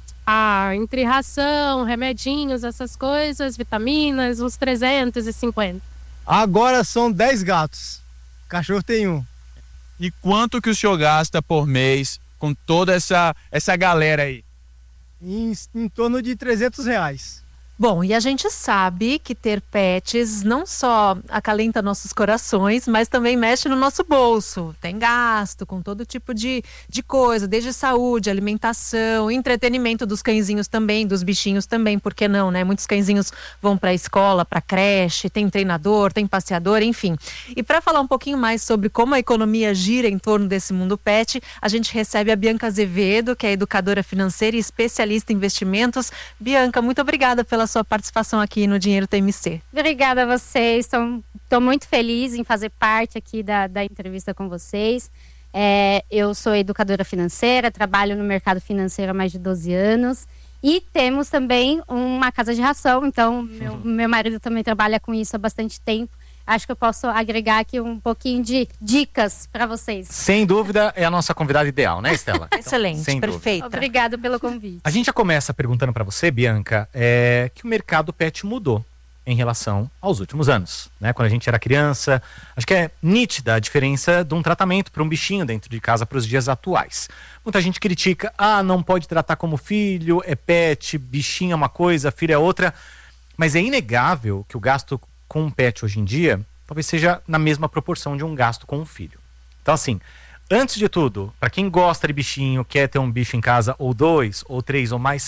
[SPEAKER 24] Ah, entre ração, remedinhos, essas coisas, vitaminas, uns trezentos e cinquenta.
[SPEAKER 25] Agora são dez gatos. O cachorro tem um.
[SPEAKER 3] E quanto que o senhor gasta por mês com toda essa, essa galera aí?
[SPEAKER 25] Em, em torno de trezentos reais.
[SPEAKER 21] Bom, e a gente sabe que ter pets não só acalenta nossos corações, mas também mexe no nosso bolso. Tem gasto com todo tipo de, de coisa, desde saúde, alimentação, entretenimento dos cãezinhos também, dos bichinhos também, por que não, né? Muitos cãezinhos vão para a escola, para a creche, tem treinador, tem passeador, enfim. E para falar um pouquinho mais sobre como a economia gira em torno desse mundo pet, a gente recebe a Bianca Azevedo, que é educadora financeira e especialista em investimentos. Bianca, muito obrigada pela sua participação aqui no Dinheiro T M C.
[SPEAKER 24] Obrigada a vocês, estou muito feliz em fazer parte aqui da, da entrevista com vocês. É, eu sou educadora financeira, trabalho no mercado financeiro há mais de doze anos e temos também uma casa de ração, então meu, meu marido também trabalha com isso há bastante tempo. Acho que eu posso agregar aqui um pouquinho de dicas para vocês.
[SPEAKER 11] Sem dúvida, é a nossa convidada ideal, né, Estela?
[SPEAKER 21] Excelente, então, perfeita.
[SPEAKER 24] Obrigada pelo convite.
[SPEAKER 11] A gente já começa perguntando para você, Bianca, é, que o mercado pet mudou em relação aos últimos anos, né? Quando a gente era criança, acho que é nítida a diferença de um tratamento para um bichinho dentro de casa para os dias atuais. Muita gente critica, ah, não pode tratar como filho, é pet, bichinho é uma coisa, filho é outra, mas é inegável que o gasto com um pet hoje em dia, talvez seja na mesma proporção de um gasto com um filho. Então assim, antes de tudo, para quem gosta de bichinho, quer ter um bicho em casa, ou dois, ou três, ou mais,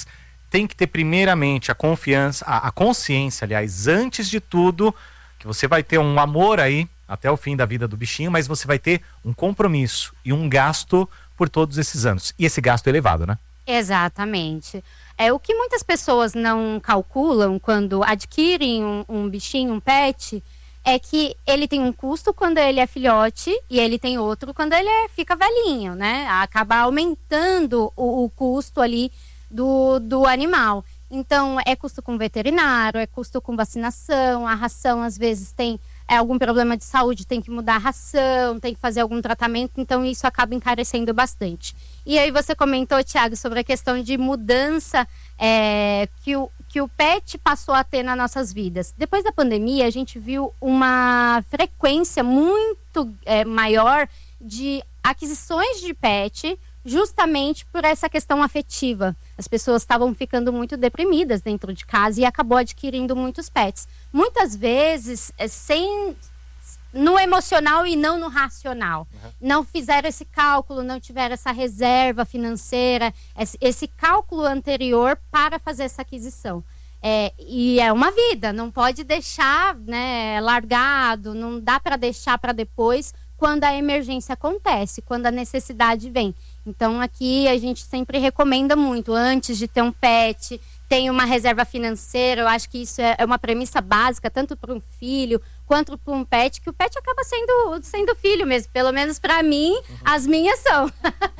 [SPEAKER 11] tem que ter primeiramente a confiança, a, a consciência, aliás, antes de tudo, que você vai ter um amor aí até o fim da vida do bichinho, mas você vai ter um compromisso e um gasto por todos esses anos. E esse gasto é elevado, né?
[SPEAKER 24] Exatamente. É o que muitas pessoas não calculam quando adquirem um, um bichinho, um pet, é que ele tem um custo quando ele é filhote e ele tem outro quando ele é, fica velhinho, né? Acaba aumentando o, o custo ali do, do animal. Então, é custo com veterinário, é custo com vacinação, a ração às vezes tem é, algum problema de saúde, tem que mudar a ração, tem que fazer algum tratamento, então isso acaba encarecendo bastante. E aí você comentou, Thiago, sobre a questão de mudança é, que, o, que o pet passou a ter nas nossas vidas. Depois da pandemia, a gente viu uma frequência muito é, maior de aquisições de pet, justamente por essa questão afetiva. As pessoas estavam ficando muito deprimidas dentro de casa e acabou adquirindo muitos pets. Muitas vezes, sem, no emocional e não no racional. Uhum. Não fizeram esse cálculo, não tiveram essa reserva financeira, esse, esse cálculo anterior para fazer essa aquisição. É, e é uma vida, não pode deixar, né, largado, não dá para deixar para depois, quando a emergência acontece, quando a necessidade vem. Então aqui a gente sempre recomenda muito, antes de ter um pet, tem uma reserva financeira. Eu acho que isso é uma premissa básica, tanto para um filho quanto para um pet, que o pet acaba sendo, sendo filho mesmo, pelo menos para mim, uhum. As minhas são.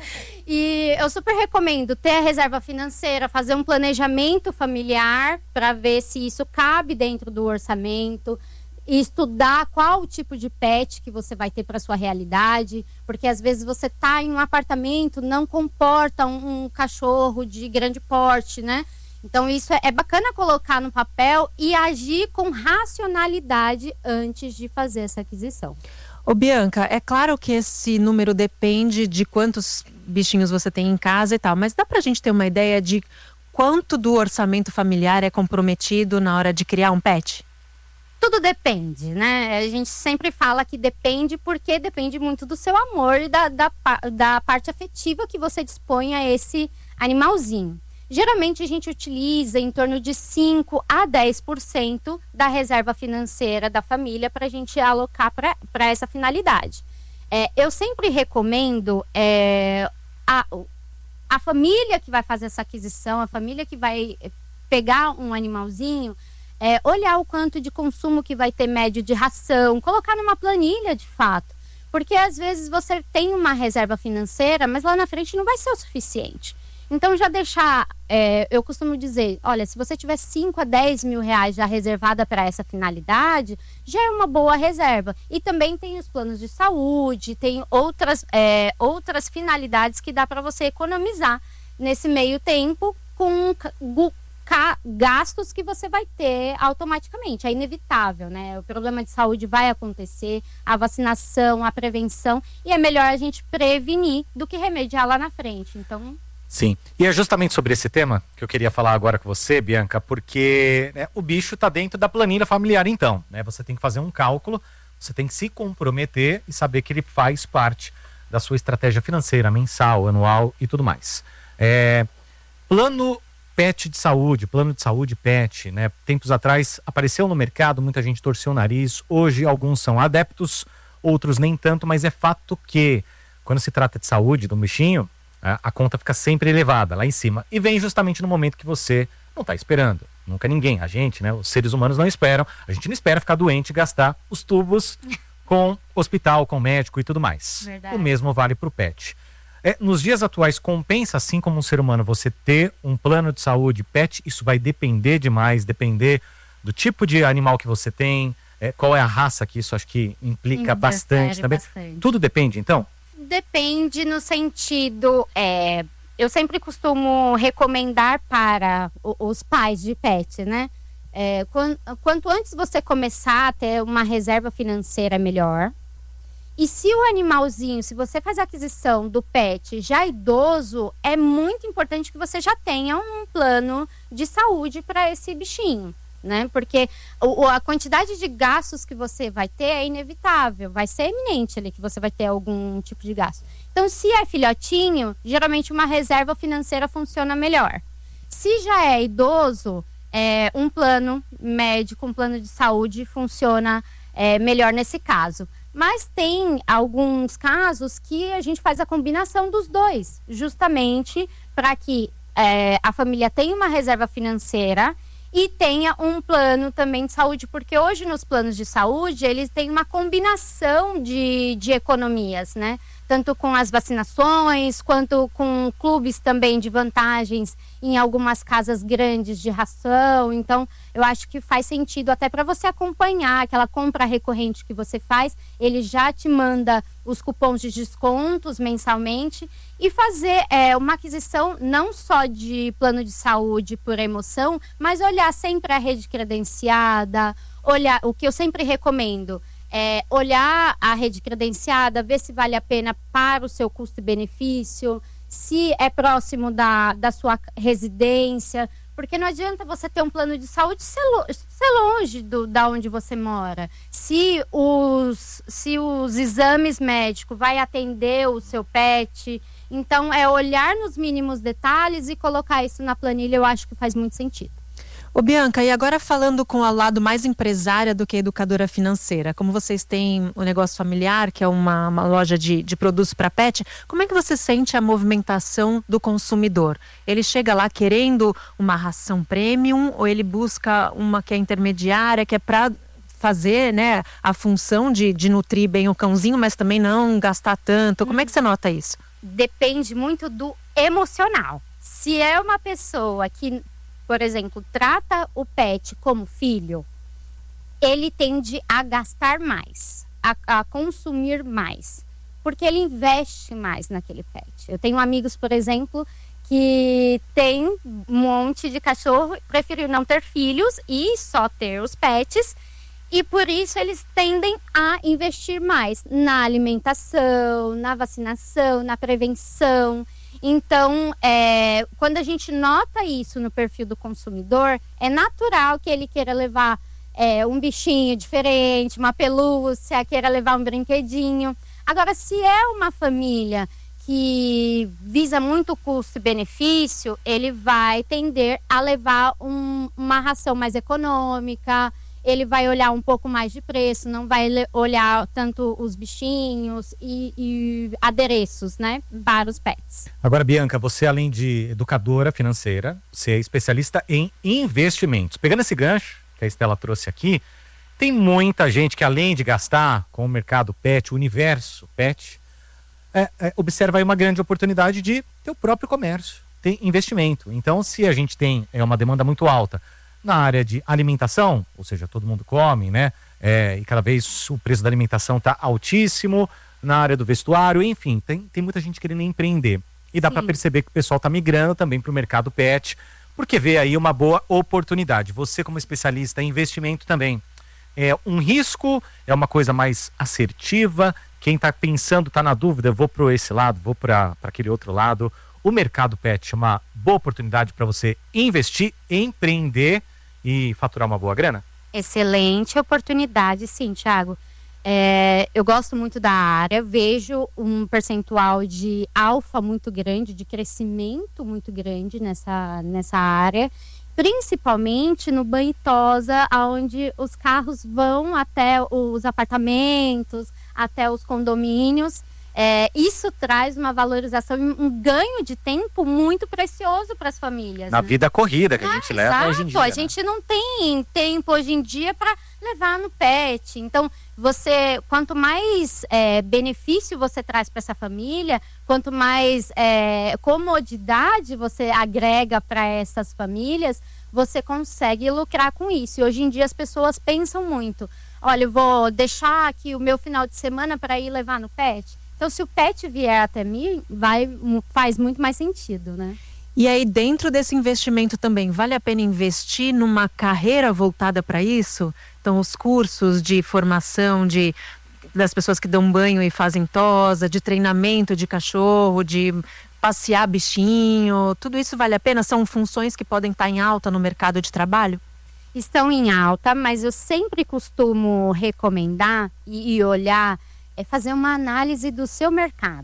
[SPEAKER 24] E eu super recomendo ter a reserva financeira, fazer um planejamento familiar para ver se isso cabe dentro do orçamento, e estudar qual o tipo de pet que você vai ter para sua realidade, porque às vezes você está em um apartamento, não comporta um, um cachorro de grande porte, né? Então isso é, é bacana colocar no papel e agir com racionalidade antes de fazer essa aquisição.
[SPEAKER 21] Ô Bianca, é claro que esse número depende de quantos bichinhos você tem em casa e tal, mas dá pra gente ter uma ideia de quanto do orçamento familiar é comprometido na hora de criar um pet?
[SPEAKER 24] Tudo depende, né? A gente sempre fala que depende porque depende muito do seu amor e da, da, da parte afetiva que você dispõe a esse animalzinho. Geralmente a gente utiliza em torno de cinco a dez por cento da reserva financeira da família para a gente alocar para essa finalidade. É, eu sempre recomendo é, a, a família que vai fazer essa aquisição, a família que vai pegar um animalzinho, É, olhar o quanto de consumo que vai ter médio de ração, colocar numa planilha de fato. Porque às vezes você tem uma reserva financeira, mas lá na frente não vai ser o suficiente. Então já deixar, é, eu costumo dizer, olha, se você tiver cinco a dez mil reais já reservada para essa finalidade, já é uma boa reserva. E também tem os planos de saúde, tem outras, é, outras finalidades que dá para você economizar nesse meio tempo com gastos que você vai ter automaticamente, é inevitável, né? O problema de saúde vai acontecer, a vacinação, a prevenção, e é melhor a gente prevenir do que remediar lá na frente, então...
[SPEAKER 11] Sim, e é justamente sobre esse tema que eu queria falar agora com você, Bianca, porque né, o bicho está dentro da planilha familiar então, né? Você tem que fazer um cálculo, você tem que se comprometer e saber que ele faz parte da sua estratégia financeira, mensal, anual e tudo mais. É, plano pet de saúde, plano de saúde pet, né? Tempos atrás apareceu no mercado, muita gente torceu o nariz, hoje alguns são adeptos, outros nem tanto, mas é fato que quando se trata de saúde do bichinho, a, a conta fica sempre elevada lá em cima e vem justamente no momento que você não está esperando. Nunca ninguém, a gente, né? Os seres humanos não esperam, a gente não espera ficar doente e gastar os tubos com hospital, com médico e tudo mais. Verdade. O mesmo vale para o pet. É, nos dias atuais, compensa, assim como um ser humano, você ter um plano de saúde pet? Isso vai depender demais, depender do tipo de animal que você tem, é, qual é a raça, que isso acho que implica bastante também. Bastante. Tudo depende, então?
[SPEAKER 24] Depende no sentido, é, eu sempre costumo recomendar para os pais de pet, né? É, quanto, quanto antes você começar a ter uma reserva financeira melhor. E se o animalzinho, se você faz a aquisição do pet já idoso, é muito importante que você já tenha um plano de saúde para esse bichinho, né? Porque o, a quantidade de gastos que você vai ter é inevitável, vai ser eminente ali que você vai ter algum tipo de gasto. Então, se é filhotinho, geralmente uma reserva financeira funciona melhor. Se já é idoso, é, um plano médico, um plano de saúde funciona é, melhor nesse caso. Mas tem alguns casos que a gente faz a combinação dos dois, justamente para que é, a família tenha uma reserva financeira e tenha um plano também de saúde, porque hoje nos planos de saúde eles têm uma combinação de, de economias, né? Tanto com as vacinações, quanto com clubes também de vantagens em algumas casas grandes de ração. Então, eu acho que faz sentido até para você acompanhar aquela compra recorrente que você faz. Ele já te manda os cupons de descontos mensalmente e fazer é, uma aquisição não só de plano de saúde por emoção, mas olhar sempre a rede credenciada, olhar o que eu sempre recomendo. É, olhar a rede credenciada, ver se vale a pena para o seu custo e benefício, se é próximo da, da sua residência, porque não adianta você ter um plano de saúde ser, lo, ser longe do, da onde você mora. Se os, se os exames médicos vai atender o seu pet, então é olhar nos mínimos detalhes e colocar isso na planilha, eu acho que faz muito sentido.
[SPEAKER 21] Ô Bianca, e agora falando com o lado mais empresária do que educadora financeira, como vocês têm o negócio familiar, que é uma, uma loja de, de produtos para pet, como é que você sente a movimentação do consumidor? Ele chega lá querendo uma ração premium ou ele busca uma que é intermediária, que é para fazer, né, a função de, de nutrir bem o cãozinho, mas também não gastar tanto? Como é que você nota isso?
[SPEAKER 24] Depende muito do emocional. Se é uma pessoa que, por exemplo, trata o pet como filho, ele tende a gastar mais, a, a consumir mais, porque ele investe mais naquele pet. Eu tenho amigos, por exemplo, que tem um monte de cachorro, preferiu não ter filhos e só ter os pets, e por isso eles tendem a investir mais na alimentação, na vacinação, na prevenção. Então, é, quando a gente nota isso no perfil do consumidor, é natural que ele queira levar é, um bichinho diferente, uma pelúcia, queira levar um brinquedinho. Agora, se é uma família que visa muito custo e benefício, ele vai tender a levar um, uma ração mais econômica, ele vai olhar um pouco mais de preço, não vai olhar tanto os bichinhos e, e adereços, né, para os pets.
[SPEAKER 11] Agora, Bianca, você além de educadora financeira, você é especialista em investimentos. Pegando esse gancho que a Estela trouxe aqui, tem muita gente que além de gastar com o mercado pet, o universo pet, é, é, observa aí uma grande oportunidade de ter o próprio comércio, ter investimento. Então, se a gente tem é, uma demanda muito alta na área de alimentação, ou seja, todo mundo come, né? É, e cada vez o preço da alimentação está altíssimo, na área do vestuário, enfim, tem, tem muita gente querendo empreender. E dá para perceber que o pessoal está migrando também para o mercado pet, porque vê aí uma boa oportunidade. Você, como especialista em investimento também, é um risco, é uma coisa mais assertiva. Quem está pensando, está na dúvida, vou para esse lado, vou para aquele outro lado. O mercado pet é uma boa oportunidade para você investir, empreender e faturar uma boa grana?
[SPEAKER 24] Excelente oportunidade, sim, Thiago. É, eu gosto muito da área, vejo um percentual de alfa muito grande, de crescimento muito grande nessa, nessa área, principalmente no banho e tosa, onde os carros vão até os apartamentos, até os condomínios. É, isso traz uma valorização e um ganho de tempo muito precioso para as famílias.
[SPEAKER 11] Na
[SPEAKER 24] né?
[SPEAKER 11] vida corrida que a
[SPEAKER 24] ah,
[SPEAKER 11] gente leva
[SPEAKER 24] exato.
[SPEAKER 11] hoje em dia.
[SPEAKER 24] A
[SPEAKER 11] né?
[SPEAKER 24] gente não tem tempo hoje em dia para levar no pet. Então, você, quanto mais é, benefício você traz para essa família, quanto mais é, comodidade você agrega para essas famílias, você consegue lucrar com isso. E hoje em dia as pessoas pensam muito: olha, eu vou deixar aqui o meu final de semana para ir levar no pet. Então, se o pet vier até mim, vai, faz muito mais sentido, né?
[SPEAKER 21] E aí, dentro desse investimento também, vale a pena investir numa carreira voltada para isso? Então, os cursos de formação de, das pessoas que dão banho e fazem tosa, de treinamento de cachorro, de passear bichinho, tudo isso vale a pena? São funções que podem estar em alta no mercado de trabalho?
[SPEAKER 24] Estão em alta, mas eu sempre costumo recomendar e, e olhar, é fazer uma análise do seu mercado.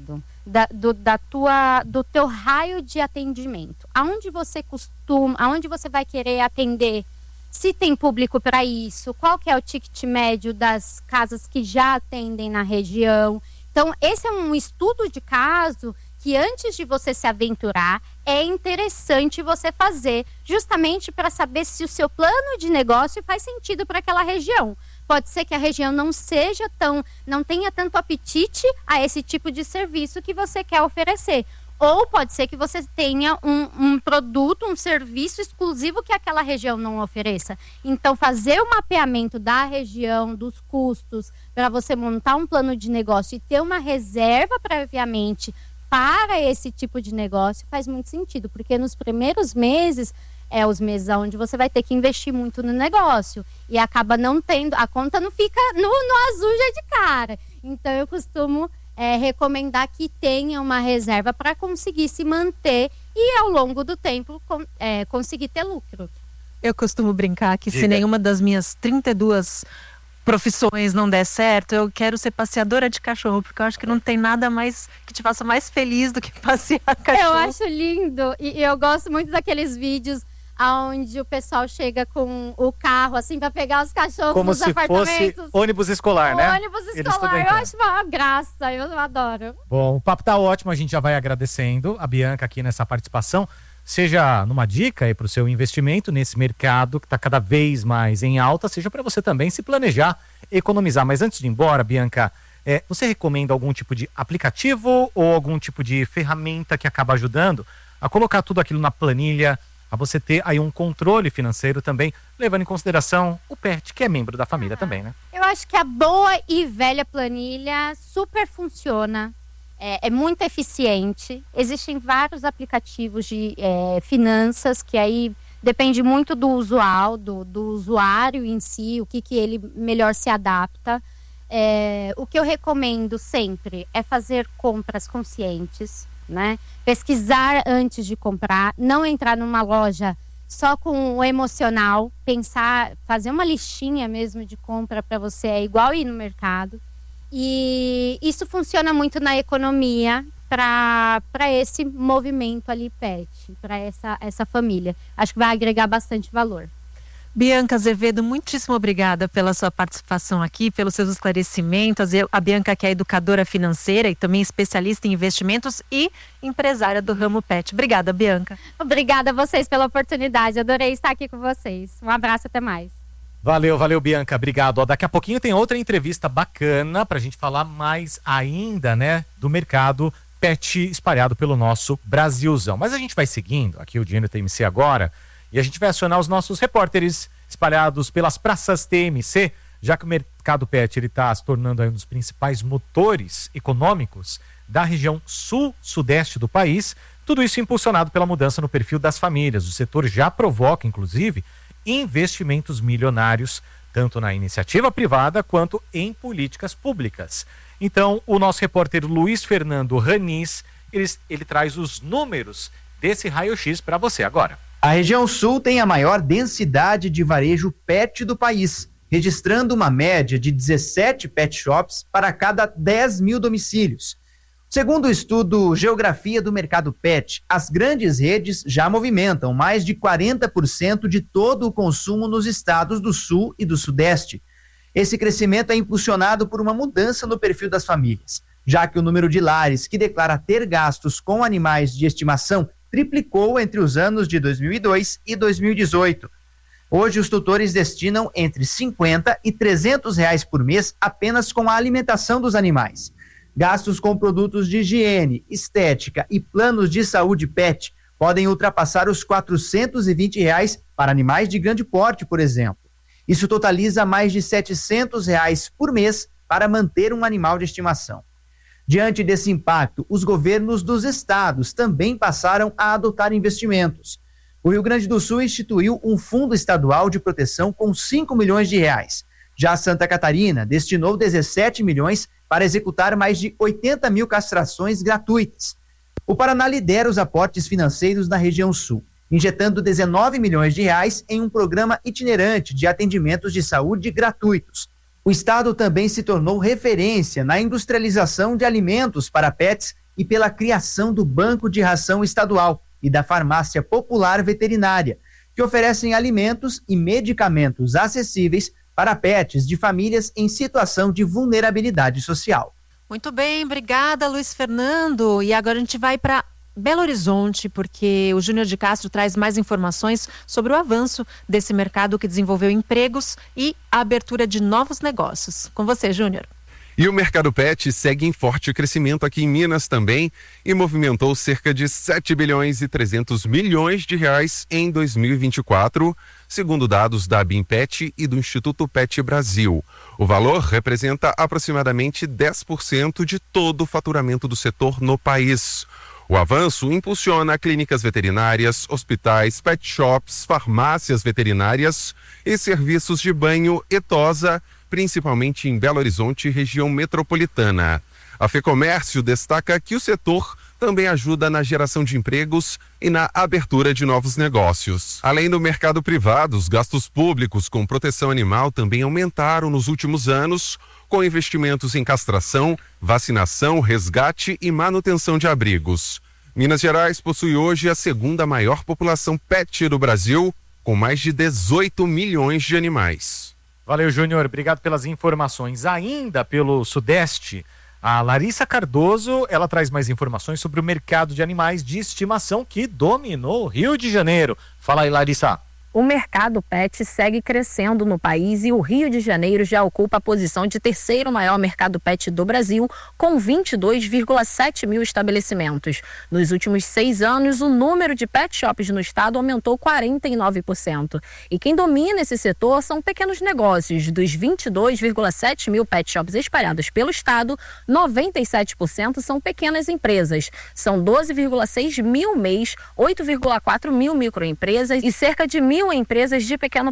[SPEAKER 24] da, do, da tua, do teu raio de atendimento. Aonde você costuma, aonde você vai querer atender, se tem público para isso, qual que é o ticket médio das casas que já atendem na região. Então, esse é um estudo de caso que antes de você se aventurar, é interessante você fazer, justamente para saber se o seu plano de negócio faz sentido para aquela região. Pode ser que a região não seja tão, não tenha tanto apetite a esse tipo de serviço que você quer oferecer. Ou pode ser que você tenha um, um produto, um serviço exclusivo que aquela região não ofereça. Então, fazer o mapeamento da região, dos custos, para você montar um plano de negócio e ter uma reserva previamente para esse tipo de negócio faz muito sentido. Porque nos primeiros meses, é os meses onde você vai ter que investir muito no negócio. E acaba não tendo, a conta não fica no, no azul já de cara. Então, eu costumo... É, recomendar que tenha uma reserva para conseguir se manter e ao longo do tempo com, é, conseguir ter lucro.
[SPEAKER 21] Eu costumo brincar que
[SPEAKER 24] Diga.
[SPEAKER 21] se nenhuma das minhas trinta e duas profissões não der certo, eu quero ser passeadora de cachorro, porque eu acho que não tem nada mais que te faça mais feliz do que passear cachorro.
[SPEAKER 24] Eu acho lindo e, e eu gosto muito daqueles vídeos onde o pessoal chega com o carro, assim, para pegar os cachorros
[SPEAKER 11] Como
[SPEAKER 24] nos
[SPEAKER 11] se
[SPEAKER 24] apartamentos.
[SPEAKER 11] fosse ônibus escolar, né?
[SPEAKER 24] Ônibus escolar, eu acho uma graça, eu adoro.
[SPEAKER 11] Bom, o papo tá ótimo, a gente já vai agradecendo a Bianca aqui nessa participação. Seja numa dica aí para o seu investimento nesse mercado que está cada vez mais em alta, seja para você também se planejar, economizar. Mas antes de ir embora, Bianca, é, você recomenda algum tipo de aplicativo ou algum tipo de ferramenta que acaba ajudando a colocar tudo aquilo na planilha, a você ter aí um controle financeiro também, levando em consideração o pet, que é membro da família ah, também, né?
[SPEAKER 24] Eu acho que a boa e velha planilha super funciona, é, é muito eficiente. Existem vários aplicativos de é, finanças que aí depende muito do usual, do, do usuário em si, o que, que ele melhor se adapta. É, o que eu recomendo sempre é fazer compras conscientes, né? Pesquisar antes de comprar, não entrar numa loja só com o emocional, pensar, fazer uma listinha mesmo de compra para você, é igual ir no mercado. E isso funciona muito na economia para para esse movimento ali pet, para essa, essa família. Acho que vai agregar bastante valor.
[SPEAKER 21] Bianca Azevedo, muitíssimo obrigada pela sua participação aqui, pelos seus esclarecimentos. A Bianca, que é educadora financeira e também especialista em investimentos e empresária do ramo pet. Obrigada, Bianca.
[SPEAKER 24] Obrigada a vocês pela oportunidade, adorei estar aqui com vocês. Um abraço, até mais.
[SPEAKER 11] Valeu, valeu, Bianca, obrigado. Ó, daqui a pouquinho tem outra entrevista bacana pra gente falar mais ainda, né, do mercado pet espalhado pelo nosso Brasilzão. Mas a gente vai seguindo aqui o Dinheiro T M C agora. E a gente vai acionar os nossos repórteres espalhados pelas praças T M C, já que o mercado pet está se tornando aí um dos principais motores econômicos da região sul-sudeste do país. Tudo isso impulsionado pela mudança no perfil das famílias. O setor já provoca, inclusive, investimentos milionários, tanto na iniciativa privada quanto em políticas públicas. Então, o nosso repórter Luiz Fernando Ranis, ele, ele traz os números desse raio-x para você agora.
[SPEAKER 5] A região sul tem a maior densidade de varejo pet do país, registrando uma média de dezessete pet shops para cada dez mil domicílios. Segundo o estudo Geografia do Mercado Pet, as grandes redes já movimentam mais de quarenta por cento de todo o consumo nos estados do sul e do sudeste. Esse crescimento é impulsionado por uma mudança no perfil das famílias, já que o número de lares que declara ter gastos com animais de estimação triplicou entre os anos de dois mil e dois e dois mil e dezoito. Hoje, os tutores destinam entre cinquenta e trezentos reais por mês apenas com a alimentação dos animais. Gastos com produtos de higiene, estética e planos de saúde pet podem ultrapassar os quatrocentos e vinte reais para animais de grande porte, por exemplo. Isso totaliza mais de setecentos reais por mês para manter um animal de estimação. Diante desse impacto, os governos dos estados também passaram a adotar investimentos. O Rio Grande do Sul instituiu um fundo estadual de proteção com cinco milhões de reais. Já Santa Catarina destinou dezessete milhões para executar mais de oitenta mil castrações gratuitas. O Paraná lidera os aportes financeiros na região sul, injetando dezenove milhões de reais em um programa itinerante de atendimentos de saúde gratuitos. O estado também se tornou referência na industrialização de alimentos para pets, e pela criação do Banco de Ração Estadual e da Farmácia Popular Veterinária, que oferecem alimentos e medicamentos acessíveis para pets de famílias em situação de vulnerabilidade social.
[SPEAKER 21] Muito bem, obrigada, Luiz Fernando. E agora a gente vai para Belo Horizonte, porque o Júnior de Castro traz mais informações sobre o avanço desse mercado que desenvolveu empregos e a abertura de novos negócios. Com você, Júnior.
[SPEAKER 6] E o mercado pet segue em forte crescimento aqui em Minas também e movimentou cerca de sete bilhões e trezentos milhões de reais em dois mil e vinte e quatro, segundo dados da Bimpet e do Instituto Pet Brasil. O valor representa aproximadamente dez por cento de todo o faturamento do setor no país. O avanço impulsiona clínicas veterinárias, hospitais, pet shops, farmácias veterinárias e serviços de banho e tosa, principalmente em Belo Horizonte e região metropolitana. A FEComércio destaca que o setor também ajuda na geração de empregos e na abertura de novos negócios. Além do mercado privado, os gastos públicos com proteção animal também aumentaram nos últimos anos, com investimentos em castração, vacinação, resgate e manutenção de abrigos. Minas Gerais possui hoje a segunda maior população pet do Brasil, com mais de dezoito milhões de animais.
[SPEAKER 11] Valeu, Júnior. Obrigado pelas informações. Ainda pelo Sudeste, a Larissa Cardoso, ela traz mais informações sobre o mercado de animais de estimação que dominou o Rio de Janeiro. Fala aí, Larissa.
[SPEAKER 7] O mercado pet segue crescendo no país e o Rio de Janeiro já ocupa a posição de terceiro maior mercado pet do Brasil, com vinte e dois vírgula sete mil estabelecimentos. Nos últimos seis anos, o número de pet shops no estado aumentou quarenta e nove por cento. E quem domina esse setor são pequenos negócios. Dos vinte e dois vírgula sete mil pet shops espalhados pelo estado, noventa e sete por cento são pequenas empresas. São doze vírgula seis mil M E Is, oito vírgula quatro mil microempresas e cerca de mil empresas de pequeno